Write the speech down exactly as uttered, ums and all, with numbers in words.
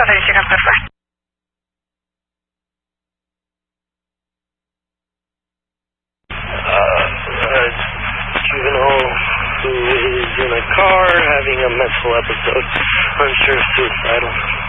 thirty-six on code four. Uh, uh, juvenile who is in a car having a mental episode, unsure if suicidal.